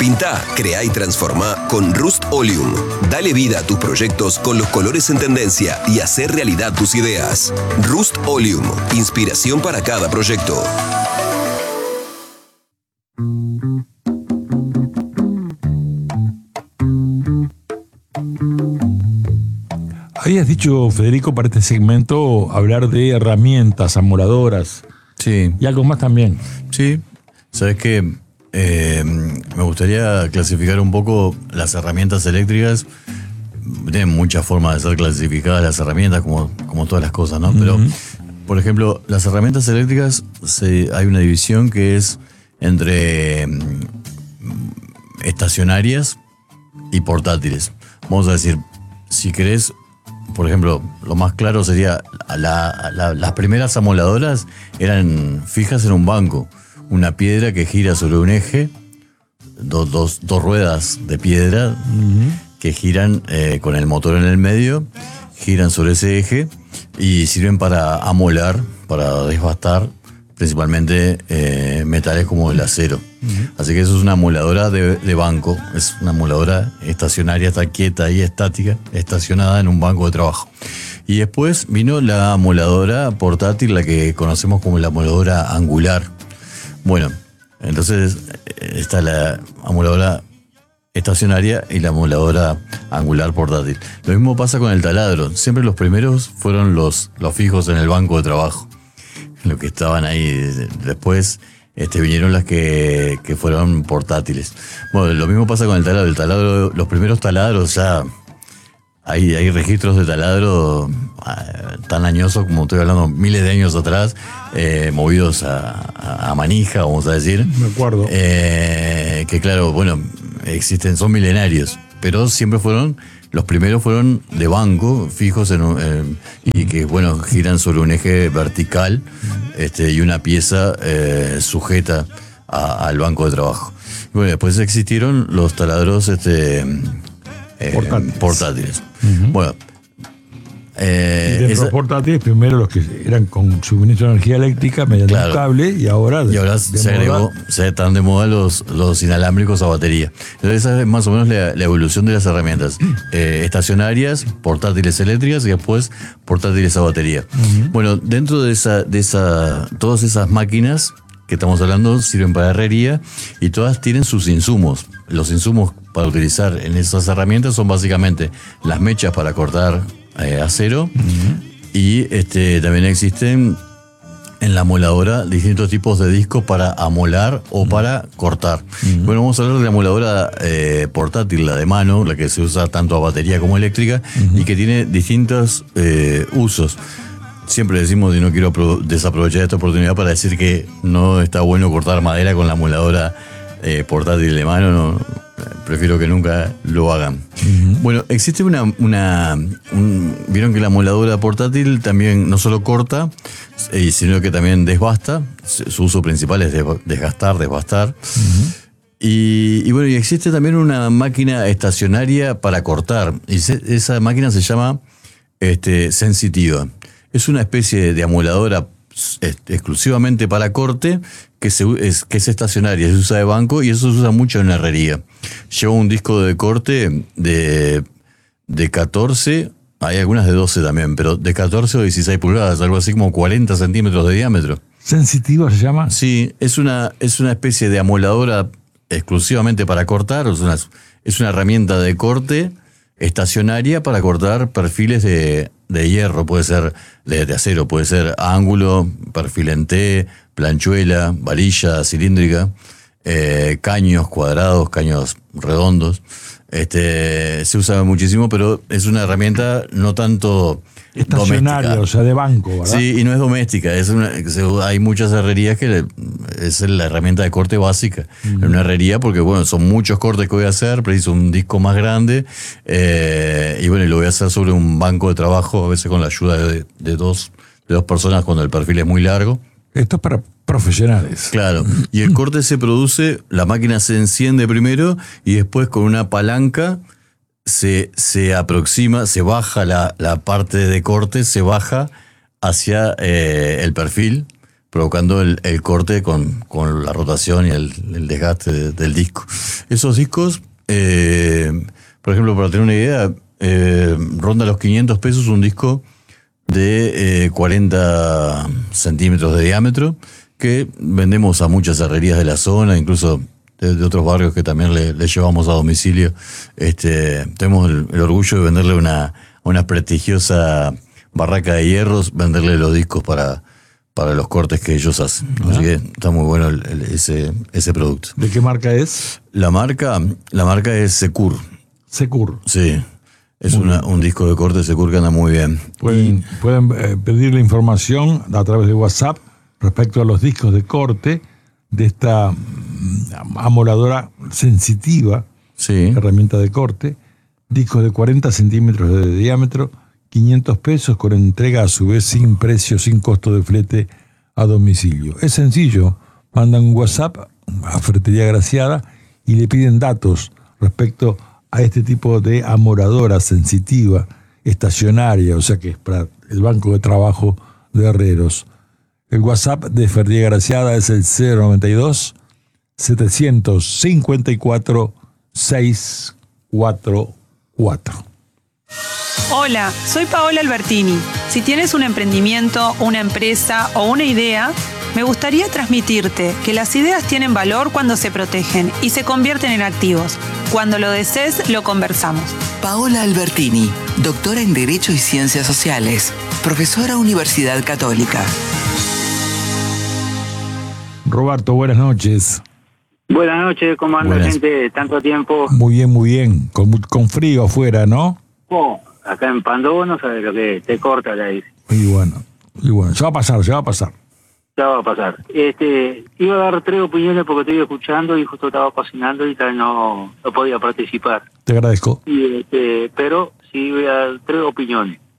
Pintá, creá y transformá con Rust Oleum. Dale vida a tus proyectos con los colores en tendencia y hacer realidad tus ideas. Rust Oleum, inspiración para cada proyecto. Habías dicho, Federico, para este segmento hablar de herramientas amoladoras. Sí. Y algo más también. Sí. Sabes que me gustaría clasificar un poco las herramientas eléctricas. Tienen muchas formas de ser clasificadas las herramientas, como todas las cosas, ¿no? Pero, por ejemplo, las herramientas eléctricas, hay una división que es entre estacionarias y portátiles. Vamos a decir, si querés, por ejemplo, lo más claro sería las primeras amoladoras eran fijas en un banco, una piedra que gira sobre un eje, dos ruedas de piedra que giran con el motor en el medio, giran sobre ese eje y sirven para amolar, para desbastar principalmente metales como el acero. Así que eso es una amoladora de banco, es una amoladora estacionaria, está quieta ahí, estática, estacionada en un banco de trabajo. Y después vino la amoladora portátil, la que conocemos como la amoladora angular. Bueno, entonces está la amoladora estacionaria y la amoladora angular portátil. Lo mismo pasa con el taladro. Siempre los primeros fueron los fijos en el banco de trabajo, los que estaban ahí. Después vinieron las que fueron portátiles. Bueno, lo mismo pasa con el taladro. El taladro, los primeros taladros ya hay registros de taladro tan añosos, como estoy hablando, miles de años atrás, movidos a manija, vamos a decir. Me acuerdo. Que claro, bueno, son milenarios, pero siempre los primeros fueron de banco, fijos y que, bueno, giran sobre un eje vertical y una pieza sujeta al banco de trabajo. Y bueno, después existieron los taladros portátiles. Bueno, y dentro de los portátiles, primero los que eran con suministro de energía eléctrica mediante un cable, y ahora se están de moda los inalámbricos a batería. Entonces esa es más o menos la evolución de las herramientas estacionarias, portátiles eléctricas y después portátiles a batería. Bueno, dentro de todas esas máquinas que estamos hablando sirven para herrería y todas tienen sus insumos. Los insumos para utilizar en esas herramientas son básicamente las mechas para cortar acero y también existen en la amoladora distintos tipos de discos para amolar o para cortar. Bueno, vamos a hablar de la amoladora portátil, la de mano, la que se usa tanto a batería como eléctrica y que tiene distintos usos. Siempre decimos, y no quiero desaprovechar esta oportunidad para decir que no está bueno cortar madera con la amoladora portátil de mano, no, prefiero que nunca lo hagan. Bueno, existe vieron que la amoladora portátil también no solo corta, sino que también desbasta. Su uso principal es desbastar. Y bueno, y existe también una máquina estacionaria para cortar, y esa máquina se llama sensitiva. Es una especie de amoladora exclusivamente para corte que es estacionaria, se usa de banco y eso se usa mucho en herrería. Lleva un disco de corte de 14, hay algunas de 12 también, pero de 14 o 16 pulgadas, algo así como 40 centímetros de diámetro. ¿Sensitiva se llama? Sí, es una especie de amoladora exclusivamente para cortar, es una herramienta de corte estacionaria para cortar perfiles de hierro, puede ser de acero, puede ser ángulo, perfil en T, planchuela, varilla cilíndrica, caños cuadrados, caños redondos. Se usa muchísimo, pero es una herramienta no tanto estacionaria, doméstica. O sea, de banco, ¿verdad? Sí, y no es doméstica. Hay muchas herrerías que es la herramienta de corte básica en una herrería, porque bueno, son muchos cortes que voy a hacer, preciso un disco más grande, y bueno, y lo voy a hacer sobre un banco de trabajo, a veces con la ayuda de dos personas cuando el perfil es muy largo. Esto es para profesionales. Claro, y el corte se produce, la máquina se enciende primero y después con una palanca se aproxima, se baja la parte de corte, se baja hacia el perfil provocando el corte con la rotación y el desgaste del disco. Esos discos, por ejemplo, para tener una idea, ronda los 500 pesos un disco de 40 centímetros de diámetro, que vendemos a muchas herrerías de la zona, incluso de otros barrios que también le llevamos a domicilio. Tenemos el orgullo de venderle una prestigiosa barraca de hierros, venderle los discos para los cortes que ellos hacen. Así que está muy bueno ese producto. ¿De qué marca es? La marca es Secur. Secur. Sí. Es un disco de corte Secur que anda muy bien. Pueden pedirle información a través de WhatsApp respecto a los discos de corte de esta amoladora sensitiva, herramienta de corte, discos de 40 centímetros de diámetro, 500 pesos con entrega a su vez sin precio, sin costo de flete a domicilio. Es sencillo, mandan un WhatsApp a Ferretería Graciada y le piden datos respecto a este tipo de amoladora sensitiva, estacionaria, o sea que es para el banco de trabajo de herreros. El WhatsApp de Ferretería Graciada es el 092 754 644. Hola, soy Paola Albertini. Si tienes un emprendimiento, una empresa o una idea, me gustaría transmitirte que las ideas tienen valor cuando se protegen y se convierten en activos. Cuando lo desees, lo conversamos. Paola Albertini, doctora en Derecho y Ciencias Sociales, profesora Universidad Católica. Roberto, buenas noches. Buenas noches, ¿cómo anda, gente? Tanto tiempo. Muy bien, muy bien. Con frío afuera, ¿no? Acá en Pandó no sabes lo que es, te corta la dice. Muy bueno. Ya va a pasar. Ya va a pasar. Iba a dar 3 opiniones porque te iba escuchando y justo estaba cocinando y tal, no podía participar. Te agradezco. Pero sí voy a dar 3 opiniones.